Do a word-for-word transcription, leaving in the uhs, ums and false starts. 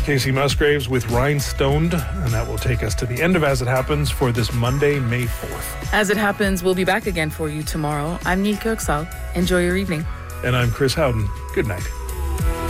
Casey Musgraves with Rhinestoned, and that will take us to the end of As It Happens for this Monday, May fourth. As It Happens, we'll be back again for you tomorrow. I'm Nika Oksal. Enjoy your evening. And I'm Chris Howden. Good night.